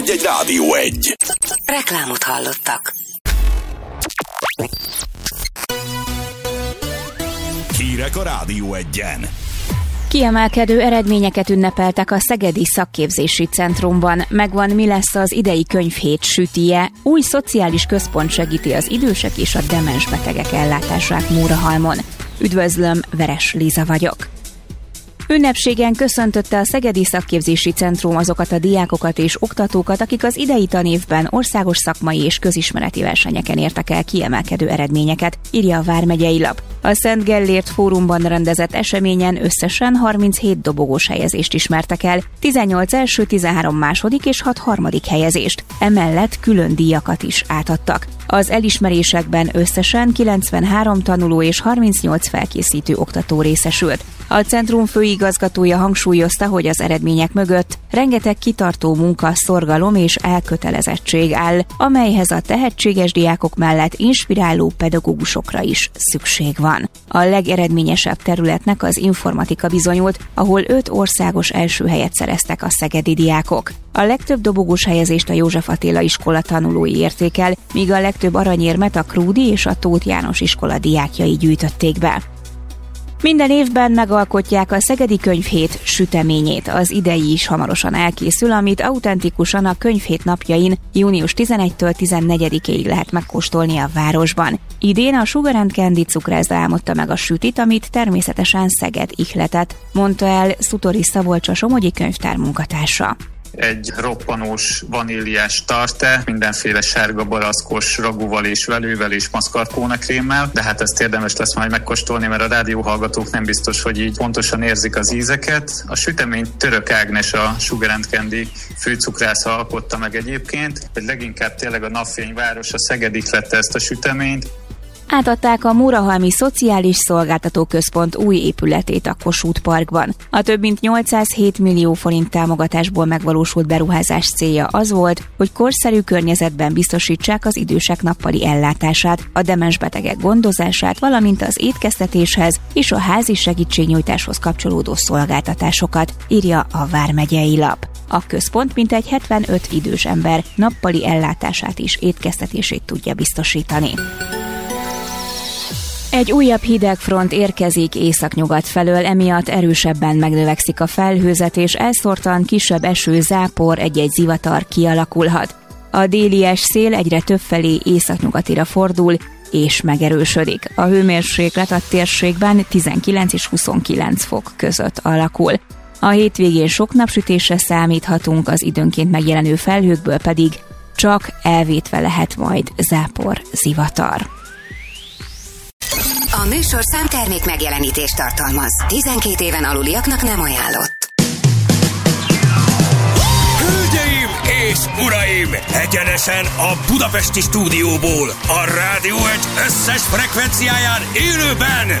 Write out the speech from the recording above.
Egy Rádió 1. Reklámot hallottak. Hírek a Rádió 1-en. Kiemelkedő eredményeket ünnepeltek a Szegedi Szakképzési Centrumban. Megvan, mi lesz az idei könyvhét sütije. Új szociális központ segíti az idősek és a demens betegek ellátását Mórahalmon. Üdvözlöm, Veres Liza vagyok. Ünnepségen köszöntötte a Szegedi Szakképzési Centrum azokat a diákokat és oktatókat, akik az idei tanévben országos szakmai és közismereti versenyeken értek el kiemelkedő eredményeket, írja a Vármegyei Lap. A Szent Gellért Fórumban rendezett eseményen összesen 37 dobogós helyezést ismertek el, 18 első, 13 második és 6 harmadik helyezést. Emellett külön díjakat is átadtak. Az elismerésekben összesen 93 tanuló és 38 felkészítő oktató részesült. A centrum főigazgatója hangsúlyozta, hogy az eredmények mögött rengeteg kitartó munka, szorgalom és elkötelezettség áll, amelyhez a tehetséges diákok mellett inspiráló pedagógusokra is szükség van. A legeredményesebb területnek az informatika bizonyult, ahol 5 országos első helyet szereztek a szegedi diákok. A legtöbb dobogós helyezést a József Attila iskola tanulói érték el, míg a legtöbb aranyérmet a Krúdi és a Tóth János iskola diákjai gyűjtötték be. Minden évben megalkotják a Szegedi Könyvhét süteményét. Az idei is hamarosan elkészül, amit autentikusan a Könyvhét napjain június 11-től 14-ig lehet megkóstolni a városban. Idén a Sugar and Candy cukrászda álmodta meg a sütit, amit természetesen Szeged ihletett, mondta el Szutori Szabolcs, a Somogyi Könyvtár munkatársa. Egy roppanós vaníliás tarte, mindenféle sárga barackos ragúval és velővel és maszkarpónakrémmel, de hát ezt érdemes lesz majd megkóstolni, mert a rádióhallgatók nem biztos, hogy így pontosan érzik az ízeket. A süteményt Török Ágnes, a Sugar and Candy főcukrásza alkotta meg egyébként, hogy leginkább tényleg a napfényváros, a Szeged ihlette ezt a süteményt. Átadták a Mórahalmi Szociális Szolgáltató Központ új épületét a Kossuth Parkban. A több mint 807 millió forint támogatásból megvalósult beruházás célja az volt, hogy korszerű környezetben biztosítsák az idősek nappali ellátását, a demens betegek gondozását, valamint az étkeztetéshez és a házi segítségnyújtáshoz kapcsolódó szolgáltatásokat, írja a Vármegyei Lap. A központ mintegy 75 idős ember nappali ellátását és étkeztetését tudja biztosítani. Egy újabb hidegfront érkezik északnyugat felől, emiatt erősebben megnövekszik a felhőzet, és elszórtan kisebb eső, zápor, egy-egy zivatar kialakulhat. A délies szél egyre többfelé északnyugatira fordul, és megerősödik. A hőmérséklet a térségben 19 és 29 fok között alakul. A hétvégén sok napsütésre számíthatunk, az időnként megjelenő felhőkből pedig csak elvétve lehet majd zápor, zivatar. A műsorszám termék megjelenítést tartalmaz. 12 éven aluliaknak nem ajánlott. Hölgyeim és uraim! Egyenesen a budapesti stúdióból, a Rádió 1 összes frekvenciáján élőben